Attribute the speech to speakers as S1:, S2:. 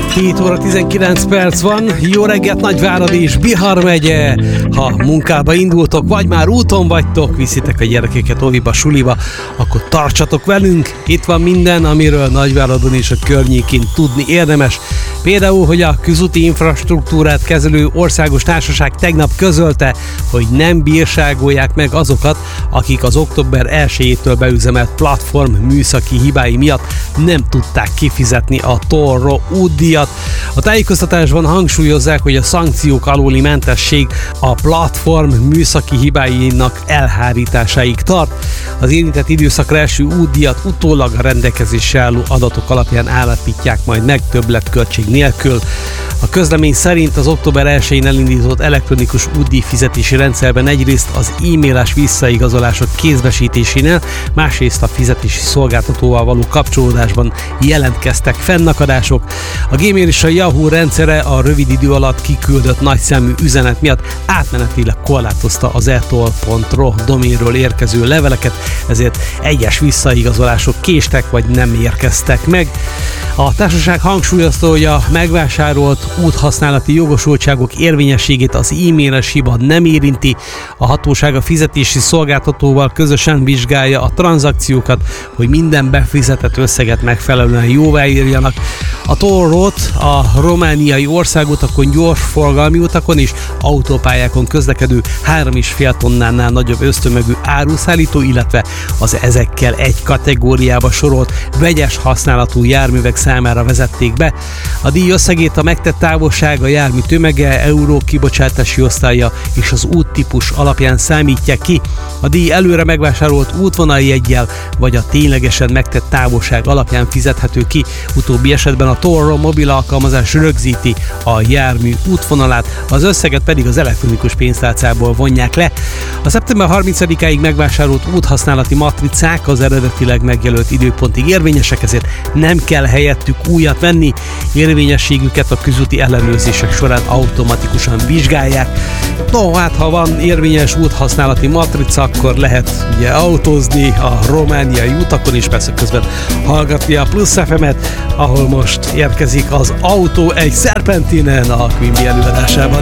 S1: 7 óra 19 perc van, jó reggelt Nagyvárad és Bihar megye. Ha munkába indultok, vagy már úton vagytok, viszitek a gyerekeket óviba, suliba, akkor tartsatok velünk. Itt van minden, amiről Nagyváradon és a környékén tudni érdemes. Például, hogy a közúti infrastruktúrát kezelő országos társaság tegnap közölte, hogy nem bírságolják meg azokat, akik az október 1-től beüzemelt platform műszaki hibái miatt nem tudták kifizetni a tollról útdíjat. A tájékoztatásban hangsúlyozzák, hogy a szankciók alóli mentesség a platform műszaki hibáinak elhárításáig tart. Az érintett időszakra eső útdíjat utólag a rendelkezésre álló adatok alapján állapítják majd meg többletköltség nélkül. A közlemény szerint az október 1-én elindított elektronikus útdíj fizetési rendszerben egyrészt az e-mailes visszaigazolások kézbesítésénél, másrészt a fizetési szolgáltatóval való kapcsolódásban jelentkeztek fennakadások. A Gmail és a Yahoo rendszere a rövid idő alatt kiküldött nagyszámú üzenet miatt átmenetileg korlátozta az e-toll.ro doménről érkező leveleket, ezért egyes visszaigazolások késtek vagy nem érkeztek meg. A társaság hangsúlyozta, hogy a megvásárolt úthasználati jogosultságok érvényességét az e-mailes hiba nem érinti. A hatóság a fizetési szolgáltatóval közösen vizsgálja a tranzakciókat, hogy minden befizetett összeget megfelelően jóváírjanak. A tollrót a romániai országutakon, gyorsforgalmi utakon és autópályákon közlekedő 3,5 tonnánál nagyobb össztömegű áruszállító, illetve az ezekkel egy kategóriába sorolt vegyes használatú járművek számára vezették be. A díj összegét a megtett távolság, a jármű tömege, euró kibocsátási osztálya és az úttípus alapján számítják ki. A díj előre megvásárolt útvonali jeggyel vagy a ténylegesen megtett távolság alapján fizethető ki. Utóbbi esetben a tollról mobil alkalmazás rögzíti a jármű útvonalát, az összeget pedig az elektronikus pénztárcából vonják le. A szeptember 30-áig megvásárolt úthasználati matricák az eredetileg megjelölt időpontig érvényesek, ezért nem kell helyettük újat venni. Érvényességüket a közúti ellenőrzések során automatikusan vizsgálják. No, hát ha van érvényes úthasználati matrica, akkor lehet ugye autózni a romániai utakon is, persze közben hallgatni a Plusz FM-et, ahol most érkezik az Autó egy Szerpentinen a Quimby előadásában.